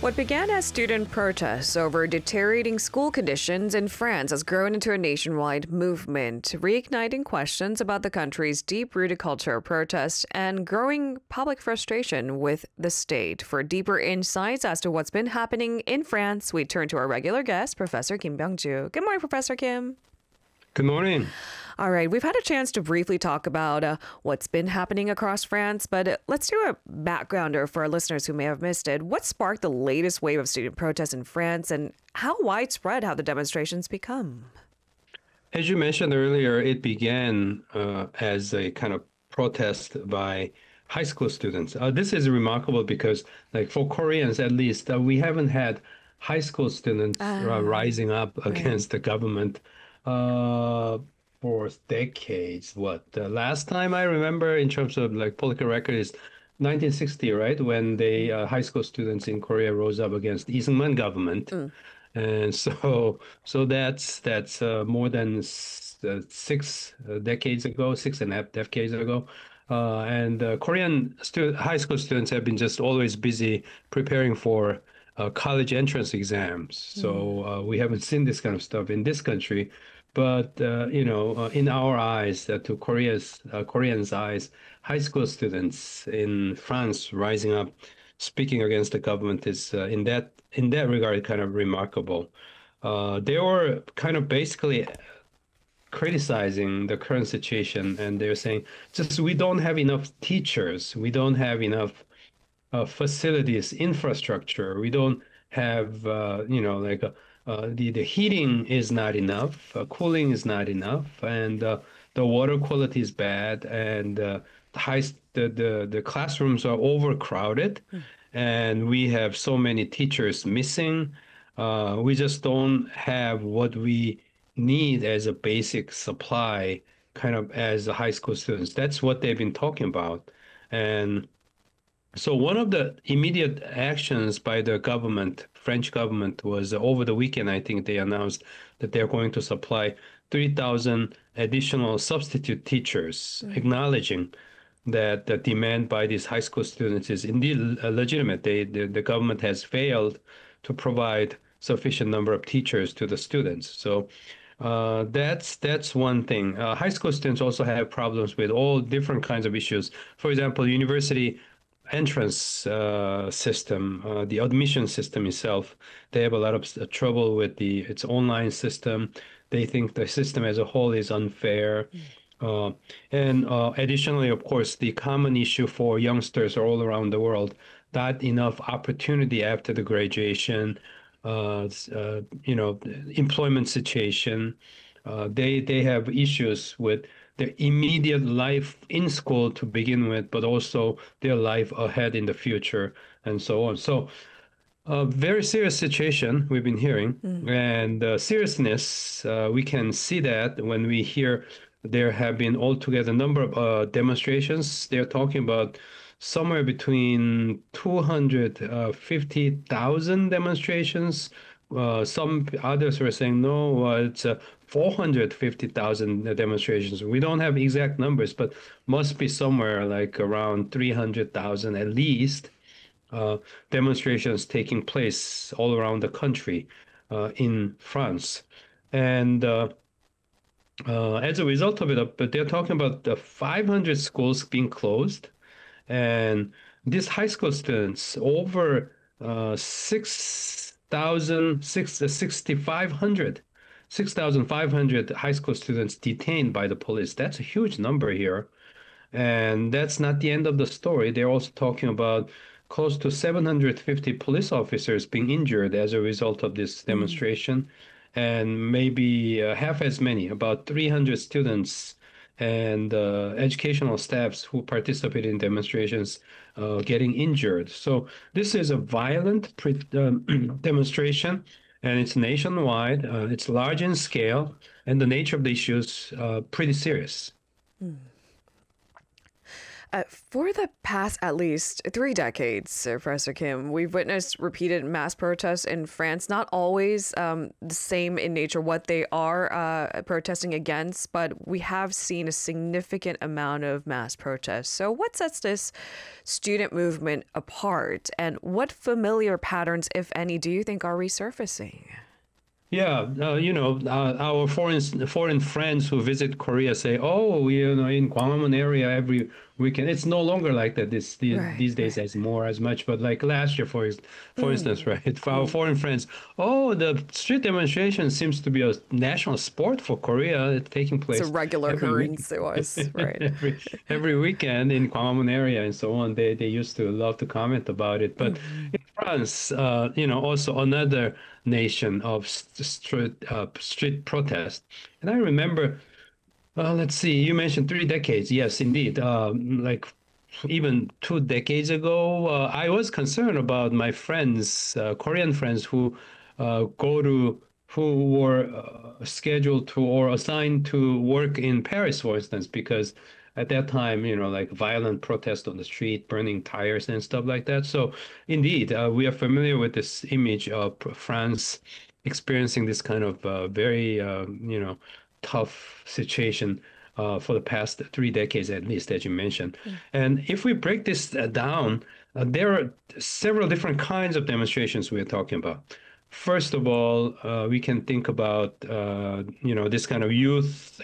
What began as student protests over deteriorating school conditions in France has grown into a nationwide movement, reigniting questions about the country's deep-rooted culture of protest and growing public frustration with the state. For deeper insights as to what's been happening in France, we turn to our regular guest, Professor Kim Byung-ju. Good morning, Professor Kim. Good morning. All right, we've had a chance to briefly talk about what's been happening across France, but let's do a backgrounder for our listeners who may have missed it. What sparked the latest wave of student protests in France, and how widespread have the demonstrations become? As you mentioned earlier, it began as a kind of protest by high school students. This is remarkable because, like for Koreans at least, we haven't had high school students rising up against the government for decades. The last time I remember in terms of like political record is 1960, right? When the high school students in Korea rose up against Lee Seung-man government. And so that's more than 6 decades ago, 6.5 decades ago. And Korean high school students have been just always busy preparing for college entrance exams. So we haven't seen this kind of stuff in this country. But in our eyes, to Koreans' eyes, high school students in France rising up, speaking against the government is in that regard kind of remarkable. They were kind of basically criticizing the current situation, and they're saying, just we don't have enough teachers, we don't have enough facilities, infrastructure, we don't have the heating is not enough, cooling is not enough, and the water quality is bad, and the classrooms are overcrowded, and we have so many teachers missing. We just don't have what we need as a basic supply, kind of as high school students. That's what they've been talking about, and so one of the immediate actions by the government, French government, was over the weekend, I think they announced that they're going to supply 3,000 additional substitute teachers, acknowledging that the demand by these high school students is indeed legitimate. The government has failed to provide sufficient number of teachers to the students. So that's one thing. High school students also have problems with all different kinds of issues. For example, university entrance system, the admission system itself, they have a lot of trouble with its online system. They think the system as a whole is unfair. And additionally, of course, the common issue for youngsters all around the world, not enough opportunity after the graduation, employment situation. They have issues with their immediate life in school to begin with, but also their life ahead in the future and so on. So a very serious situation we've been hearing, and seriousness, we can see that when we hear there have been altogether a number of demonstrations. They're talking about somewhere between 250,000 demonstrations. Some others were saying, no, it's 450,000 demonstrations. We don't have exact numbers, but must be somewhere like around 300,000 at least demonstrations taking place all around the country in France. And as a result of it, but they're talking about the 500 schools being closed. And these high school students, over 6,500 high school students detained by the police. That's a huge number here. And that's not the end of the story. They're also talking about close to 750 police officers being injured as a result of this demonstration, and maybe half as many, about 300 students and educational staffs who participate in demonstrations getting injured. So this is a violent demonstration, and it's nationwide. It's large in scale, and the nature of the issues pretty serious. For the past at least 3 decades, Professor Kim, we've witnessed repeated mass protests in France, not always the same in nature what they are protesting against, but we have seen a significant amount of mass protests. So what sets this student movement apart, and what familiar patterns, if any, do you think are resurfacing? Yeah, our foreign friends who visit Korea say, "Oh, in Gwanghwamun area every weekend." It's no longer like that Right, these days right. as much. But like last year, for instance, Mm. right? For our foreign friends, oh, the street demonstration seems to be a national sport for Korea. It's taking It's a place regular every week, occurrence, it was, right? every weekend in Gwanghwamun area and so on. They used to love to comment about it, but Mhm. in France, also another nation of street protest. And I remember, let's see, you mentioned 3 decades. Yes, indeed. Like even 2 decades ago, I was concerned about my friends, Korean friends who were scheduled to or assigned to work in Paris, for instance, because at that time, like violent protest on the street, burning tires and stuff like that. So indeed, we are familiar with this image of France experiencing this kind of very, tough situation for the past 3 decades, at least, as you mentioned. And if we break this down, there are several different kinds of demonstrations we are talking about. First of all, we can think about this kind of youth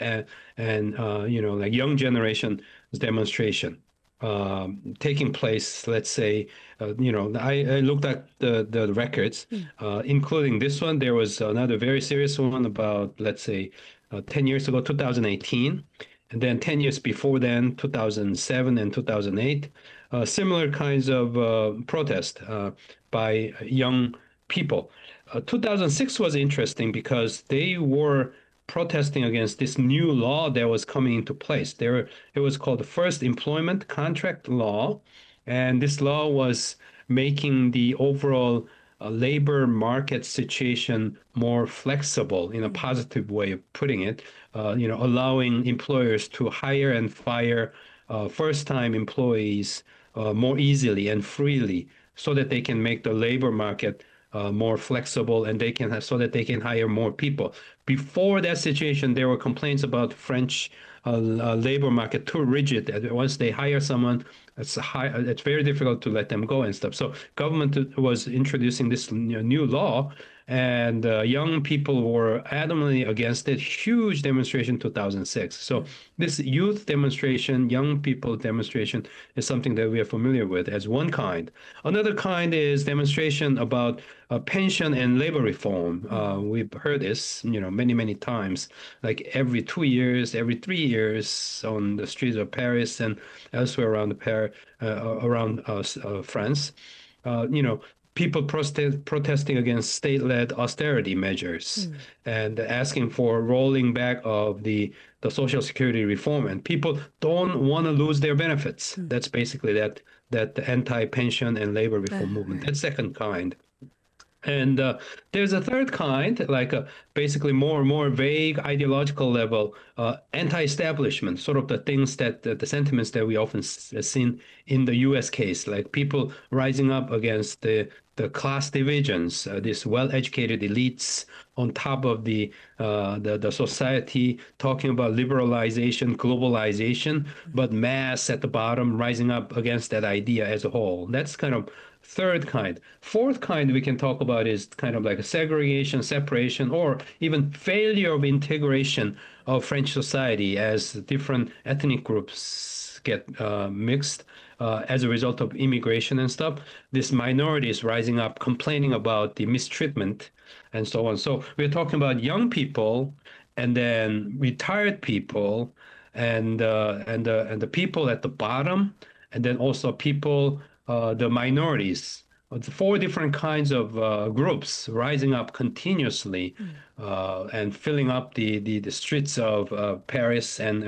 and like young generation demonstration taking place. Let's say, I looked at the records, Mm. including this one. There was another very serious one about, let's say, 10 years ago, 2018, and then 10 years before then, 2007 and 2008. Similar kinds of protest by young people. 2006 was interesting because they were protesting against this new law that was coming into place. It was called the First Employment Contract Law, and this law was making the overall labor market situation more flexible in a Mhm. positive way of putting it, allowing employers to hire and fire first-time employees more easily and freely so that they can make the labor market more flexible and so that they can hire more people. Before that situation, there were complaints about French labor market too rigid. Once they hire someone, it's very difficult to let them go and stuff. So government was introducing this new law, and young people were adamantly against it. Huge demonstration 2006. So this youth demonstration, young people demonstration is something that we are familiar with as one kind. Another kind is demonstration about pension and labor reform. Mhm. We've heard this, many, many times, like every 2 years, every 3 years on the streets of Paris and elsewhere around France. Uh, you know, People protesting against state-led austerity measures Mm. and asking for rolling back of the Social Security reform. And people don't want to lose their benefits. Mm. That's basically that anti-pension and labor reform movement. Right. That second kind. And there's a third kind, like basically more vague ideological level, anti-establishment, sort of the things the sentiments that we often seen in the U.S. case, like people rising up against the class divisions, these well-educated elites on top of the society, talking about liberalization, globalization, but mass at the bottom rising up against that idea as a whole. That's kind of third kind. Fourth kind we can talk about is kind of like a segregation, separation, or even failure of integration of French society as different ethnic groups get mixed as a result of immigration and stuff. This minority is rising up, complaining about the mistreatment and so on. So we're talking about young people and then retired people and the people at the bottom, and then also people the minorities. It's four different kinds of groups rising up continuously Mm. and filling up the streets of Paris and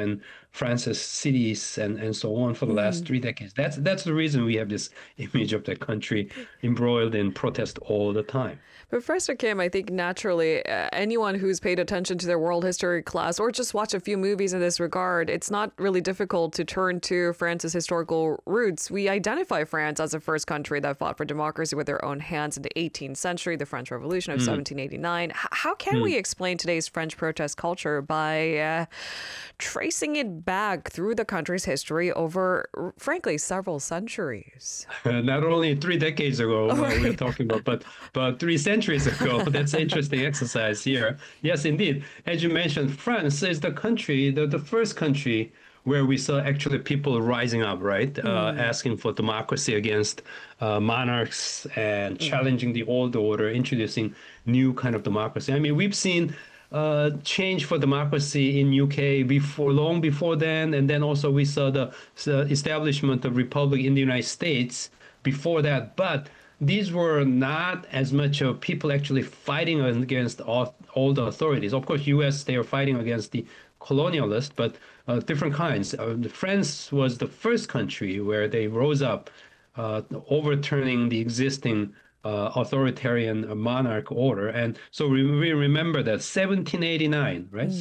France's cities and so on for the last 3 decades. That's the reason we have this image of the country embroiled in protest all the time. But Professor Kim, I think naturally anyone who's paid attention to their world history class or just watch a few movies in this regard, it's not really difficult to turn to France's historical roots. We identify France as the first country that fought for democracy with their own hands in the 18th century, the French Revolution of 1789. How can we explain today's French protest culture by tracing it back through the country's history over, frankly, several centuries? Not only 3 decades ago, we're talking about, but 3 centuries ago. That's an interesting exercise here. Yes, indeed. As you mentioned, France is the country, the first country where we saw actually people rising up, right? Asking for democracy against monarchs and challenging the old order, introducing new kind of democracy. I mean, we've seen change for democracy in UK long before then, and then also we saw the establishment of republic in the United States before that. But these were not as much of people actually fighting against all the authorities. Of course, U.S., they are fighting against the colonialists, but different kinds. France was the first country where they rose up, overturning the existing authoritarian monarch order. And so we remember that 1789, right?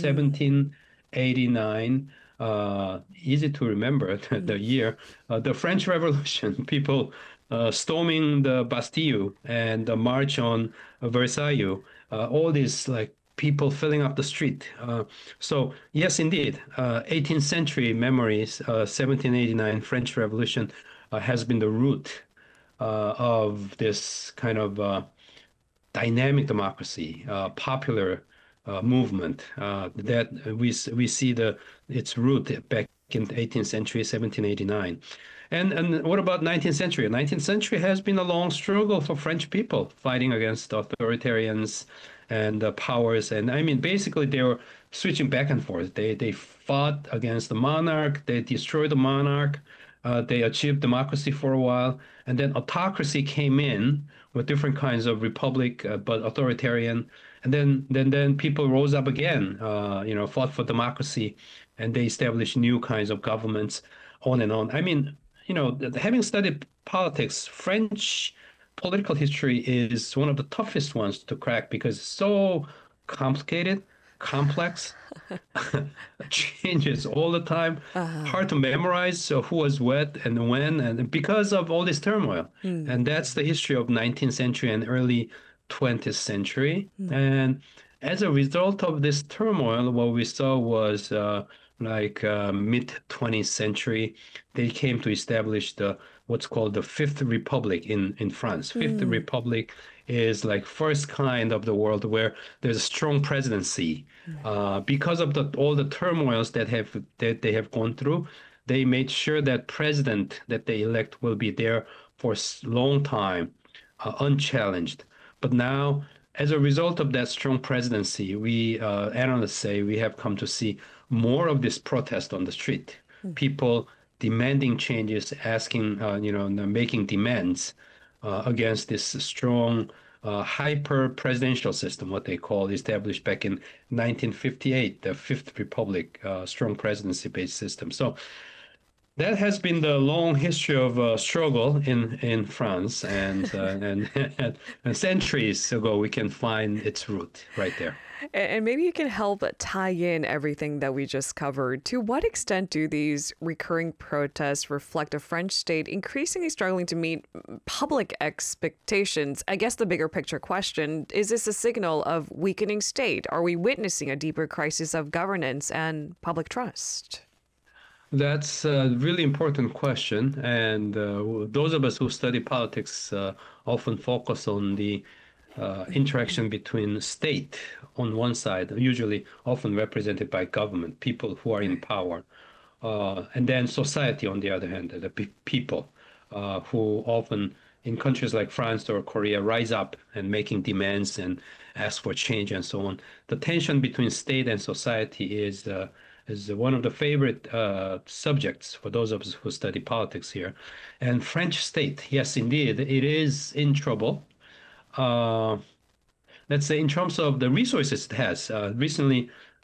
1789, easy to remember the year, the French Revolution, people storming the Bastille and the march on Versailles, all these like people filling up the street. So yes, indeed, 18th century memories, 1789 French Revolution has been the root of this kind of dynamic democracy, popular movement that we see its root back in the 18th century, 1789. And what about 19th century? 19th century has been a long struggle for French people fighting against authoritarians and powers. And I mean, basically, they were switching back and forth. They fought against the monarch. They destroyed the monarch. They achieved democracy for a while. And then autocracy came in with different kinds of republic, but authoritarian. And then people rose up again, fought for democracy, and they established new kinds of governments, on and on. I mean, having studied politics, French political history is one of the toughest ones to crack because it's so complicated, complex, changes all the time, hard to memorize. So who was what and when, and because of all this turmoil. And that's the history of 19th century and early 20th century. And as a result of this turmoil, what we saw was mid 20th century, they came to establish what's called the Fifth Republic in France. Fifth Republic is like first kind of the world where there's a strong presidency. Because of all the turmoils that they have gone through, they made sure that president that they elect will be there for a long time, unchallenged. But now, as a result of that strong presidency, we analysts say we have come to see more of this protest on the street. People demanding changes, asking, making demands against this strong hyper-presidential system, what they call, established back in 1958, the Fifth Republic, strong presidency-based system. So that has been the long history of struggle in France, and centuries ago we can find its root right there. And maybe you can help tie in everything that we just covered. To what extent do these recurring protests reflect a French state increasingly struggling to meet public expectations? I guess the bigger picture question, is this a signal of weakening state? Are we witnessing a deeper crisis of governance and public trust? That's a really important question. And those of us who study politics often focus on the interaction between state on one side, usually often represented by government, people who are in power, and then society on the other hand, the people who often in countries like France or Korea rise up and making demands and ask for change and so on. The tension between state and society is one of the favorite subjects for those of us who study politics here. And French state, yes, indeed, it is in trouble. Let's say in terms of the resources it has. Recently,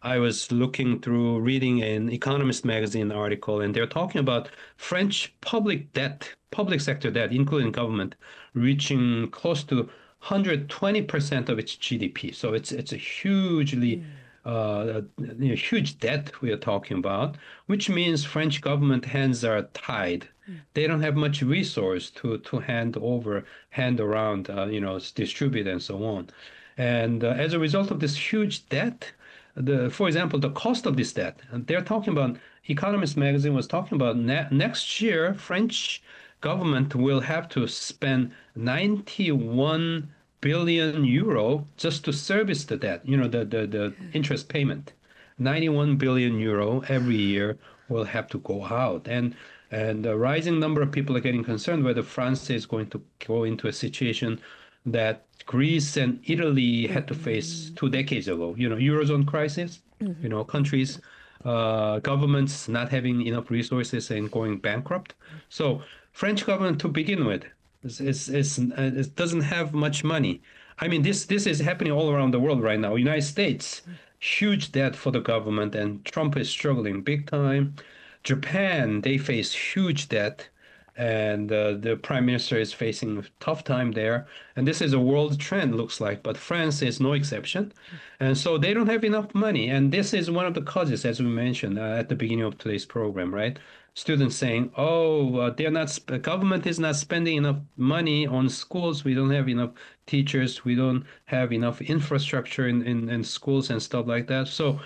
I was looking through reading an Economist magazine article, and they're talking about French public debt, public sector debt, including government, reaching close to 120% of its GDP. So it's a hugely huge debt we are talking about, which means French government hands are tied. They don't have much resource to hand around, distribute and so on. And as a result of this huge debt, for example, the cost of this debt, and they're talking about, Economist magazine was talking about next year, French government will have to spend 91 billion euro just to service the debt, the interest payment. 91 billion euro every year will have to go out. And a rising number of people are getting concerned whether France is going to go into a situation that Greece and Italy had to face 2 decades ago. Eurozone crisis, countries, governments not having enough resources and going bankrupt. So French government to begin with it doesn't have much money. I mean, this is happening all around the world right now. United States, huge debt for the government, and Trump is struggling big time. Japan, they face huge debt, and the prime minister is facing a tough time there. And this is a world trend, looks like, but France is no exception. And so they don't have enough money. And this is one of the causes, as we mentioned at the beginning of today's program, right? Students saying, government is not spending enough money on schools. We don't have enough teachers. We don't have enough infrastructure in schools and stuff like that. So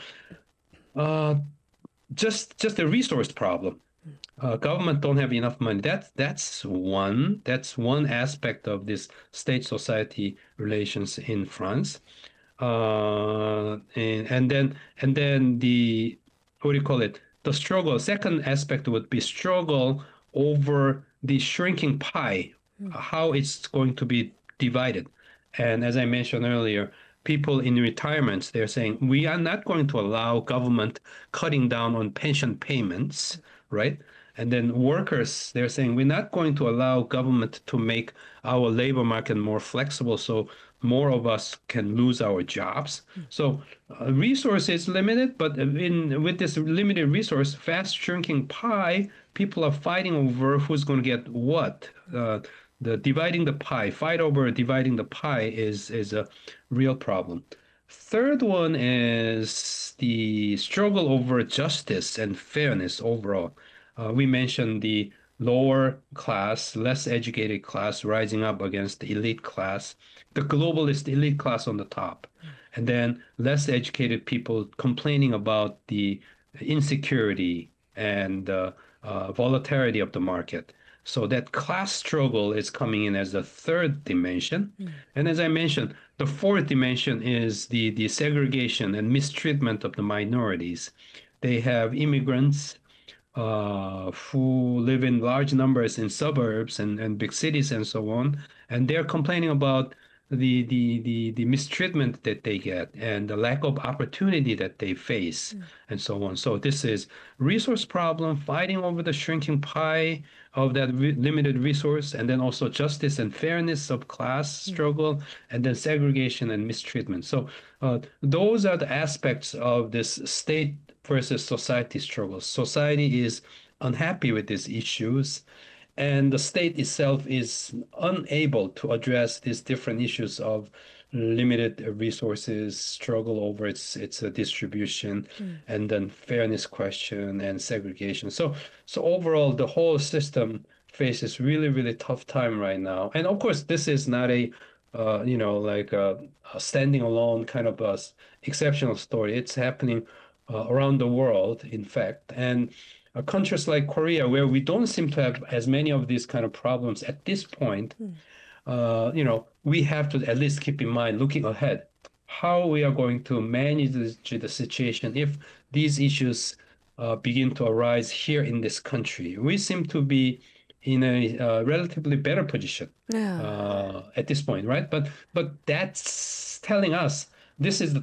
just a resource problem. Government don't have enough money. That's one aspect of this state-society relations in France. And then the, what do you call it? The struggle. Second aspect would be struggle over the shrinking pie, how it's going to be divided. And as I mentioned earlier, people in retirements, they're saying, we are not going to allow government cutting down on pension payments, right? And then workers, they're saying, we're not going to allow government to make our labor market more flexible so more of us can lose our jobs. So resource is limited, but with this limited resource, fast shrinking pie, people are fighting over who's going to get what. The dividing the pie, fight over dividing the pie is a real problem. Third one is the struggle over justice and fairness overall. We mentioned the lower class, less educated class rising up against the elite class, the globalist elite class on the top, and then less educated people complaining about the insecurity and volatility of the market. So that class struggle is coming in as the third dimension. And as I mentioned, the fourth dimension is the segregation and mistreatment of the minorities. They have immigrants who live in large numbers in suburbs and big cities and so on, and they're complaining about the mistreatment that they get and the lack of opportunity that they face and so on. So this is resource problem, fighting over the shrinking pie of that limited resource, and then also justice and fairness of class struggle, and then segregation and mistreatment. So those are the aspects of this state versus society struggle. Society is unhappy with these issues, and the state itself is unable to address these different issues of limited resources, struggle over its distribution, and then fairness question and segregation. So overall, the whole system faces really, really tough time right now. And of course, this is not a standing alone kind of a exceptional story. It's happening around the world, in fact. And countries like Korea, where we don't seem to have as many of these kind of problems at this point, we have to at least keep in mind, looking ahead, how we are going to manage the situation if these issues begin to arise here in this country. We seem to be in a relatively better position at this point, right? But that's telling us this is the